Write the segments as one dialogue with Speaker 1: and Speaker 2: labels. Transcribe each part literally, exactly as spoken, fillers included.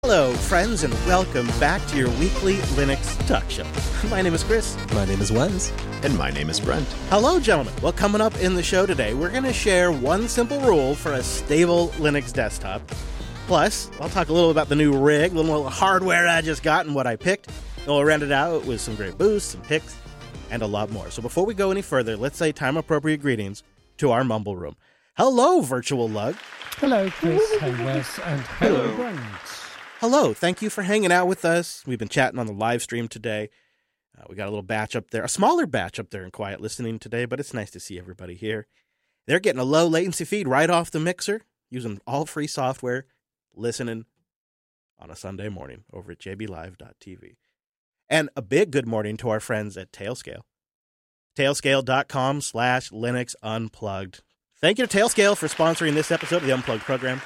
Speaker 1: Hello, friends, and welcome back to your weekly Linux talk show. My name is Chris.
Speaker 2: My name is Wes.
Speaker 3: And my name is Brent.
Speaker 1: Hello, gentlemen. Well, coming up in the show today, we're going to share one simple rule for a stable Linux desktop. Plus, I'll talk a little about the new rig, a little hardware I just got and what I picked. And we'll round it out with some great boosts, some picks, and a lot more. So before we go any further, let's say time-appropriate greetings to our mumble room. Hello, Virtual Lug.
Speaker 4: Hello, Chris. Hey, Wes. And hello, Brent.
Speaker 1: Hello, thank you for hanging out with us. We've been chatting on the live stream today. Uh, we got a little batch up there, a smaller batch up there in quiet listening today, but it's nice to see everybody here. They're getting a low latency feed right off the mixer, using all free software, listening on a Sunday morning over at j b live dot t v. And a big good morning to our friends at Tailscale. Tailscale.com slash Linux Unplugged. Thank you to Tailscale for sponsoring this episode of the Unplugged program.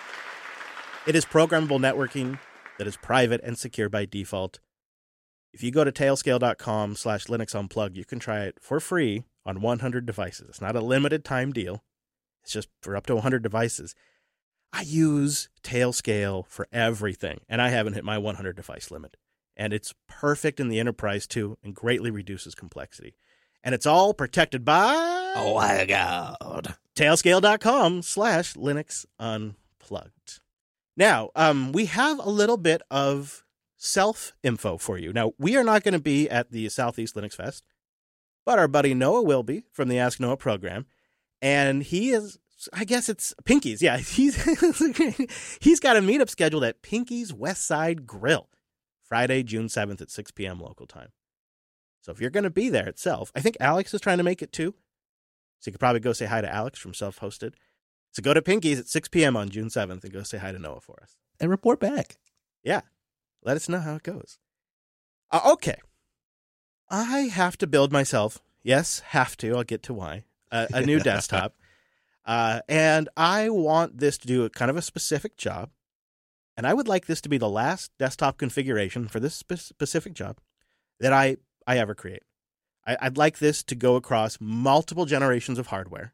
Speaker 1: It is programmable networking that is private and secure by default. If you go to tailscale.com slash Linux Unplugged, you can try it for free on one hundred devices. It's not a limited time deal. It's just for up to one hundred devices. I use Tailscale for everything, and I haven't hit my one hundred device limit. And it's perfect in the enterprise, too, and greatly reduces complexity. And it's all protected by...
Speaker 2: Oh, my God.
Speaker 1: Tailscale.com slash Linux Unplugged. Now, um, we have a little bit of self-info for you. Now, we are not going to be at the Southeast Linux Fest, but our buddy Noah will be from the Ask Noah program. And he is, I guess it's Pinky's. Yeah, he's he's got a meetup scheduled at Pinky's West Side Grill, Friday, June seventh at six p.m. local time. So if you're going to be there itself, I think Alex is trying to make it too. So you could probably go say hi to Alex from Self-Hosted. So go to Pinky's at six p.m. on June seventh and go say hi to Noah for us.
Speaker 2: And report back.
Speaker 1: Yeah. Let us know how it goes. Uh, okay. I have to build myself, yes, have to, I'll get to why, uh, a new desktop. Uh, and I want this to do a kind of a specific job. And I would like this to be the last desktop configuration for this spe- specific job that I, I ever create. I, I'd like this to go across multiple generations of hardware.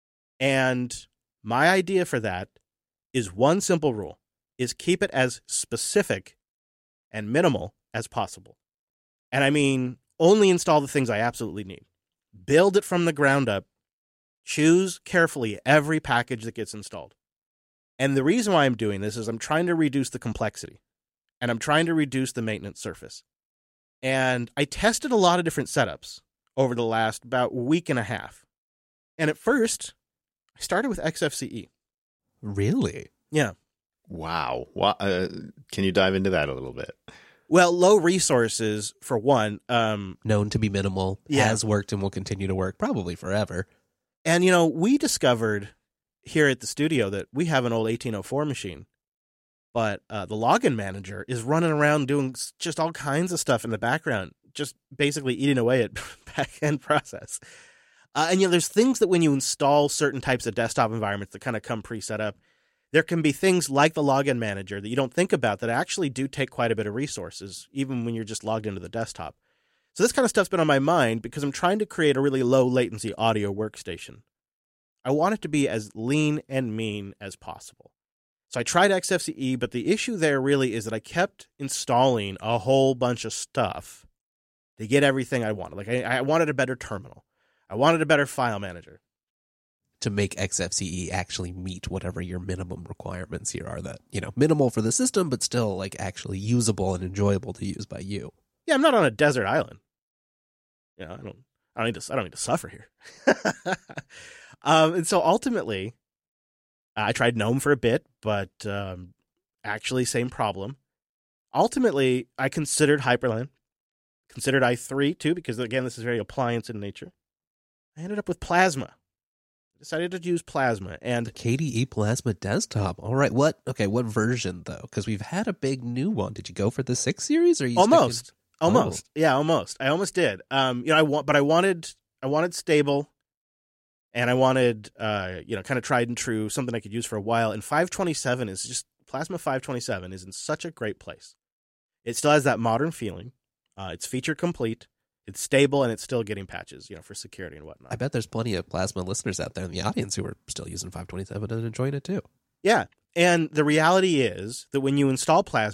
Speaker 1: And my idea for that is one simple rule, is keep it as specific and minimal as possible. And I mean, only install the things I absolutely need. Build it from the ground up. Choose carefully every package that gets installed. And the reason why I'm doing this is I'm trying to reduce the complexity. And I'm trying to reduce the maintenance surface. And I tested a lot of different setups over the last about week and a half. And at first, I started with X F C E.
Speaker 2: Really?
Speaker 1: Yeah.
Speaker 3: Wow. Well, uh, can you dive into that a little bit?
Speaker 1: Well, low resources, for one. Um,
Speaker 2: Known to be minimal,
Speaker 1: yeah.
Speaker 2: has worked and will continue to work probably forever.
Speaker 1: And, you know, we discovered here at the studio that we have an old eighteen oh four machine, but uh, the login manager is running around doing just all kinds of stuff in the background, just basically eating away at back-end process. Uh, and, you know, there's things that when you install certain types of desktop environments that kind of come pre-set up, there can be things like the login manager that you don't think about that actually do take quite a bit of resources, even when you're just logged into the desktop. So this kind of stuff's been on my mind because I'm trying to create a really low latency audio workstation. I want it to be as lean and mean as possible. So I tried X F C E, but the issue there really is that I kept installing a whole bunch of stuff to get everything I wanted. Like I, I wanted a better terminal. I wanted a better file manager.
Speaker 2: To make X F C E actually meet whatever your minimum requirements here are, that, you know, minimal for the system, but still like actually usable and enjoyable to use by you.
Speaker 1: Yeah, I'm not on a desert island. You know, I don't, I don't need to, I don't need to suffer here. um, and so ultimately, I tried GNOME for a bit, but um, actually same problem. Ultimately, I considered Hyprland, considered i three too, because again, this is very appliance in nature. I ended up with Plasma. I decided to use Plasma and
Speaker 2: K D E Plasma desktop. All right, what? Okay, what version though? Because we've had a big new one. Did you go for the six series or are you
Speaker 1: almost,
Speaker 2: sticking...
Speaker 1: almost,
Speaker 2: oh.
Speaker 1: yeah, almost. I almost did. Um, you know, I want, but I wanted, I wanted stable, and I wanted, uh, you know, kind of tried and true, something I could use for a while. And five twenty-seven is just Plasma five twenty-seven is in such a great place. It still has that modern feeling. Uh, it's feature complete. It's stable, and it's still getting patches, you know, for security and whatnot.
Speaker 2: I bet there's plenty of Plasma listeners out there in the audience who are still using five twenty-seven and enjoying it too.
Speaker 1: Yeah, And the reality is that when you install Plasma,